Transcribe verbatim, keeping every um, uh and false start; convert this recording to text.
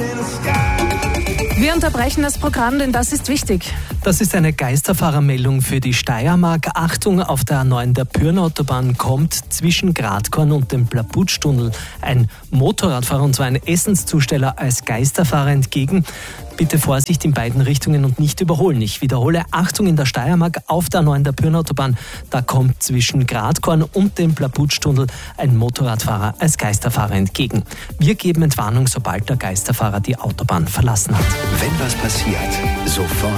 Wir unterbrechen das Programm, denn das ist wichtig. Das ist eine Geisterfahrermeldung für die Steiermark. Achtung, auf der A neun der Pyrnautobahn kommt zwischen Gradkorn und dem Plaputschtunnel ein Motorradfahrer, und zwar ein Essenszusteller, als Geisterfahrer entgegen. Bitte Vorsicht in beiden Richtungen und nicht überholen. Ich wiederhole, Achtung in der Steiermark, auf der A neun der Pyrnautobahn, da kommt zwischen Gradkorn und dem Plaputschtunnel ein Motorradfahrer als Geisterfahrer entgegen. Wir geben Entwarnung, sobald der Geisterfahrer die Autobahn verlassen hat. Wenn was passiert, sofort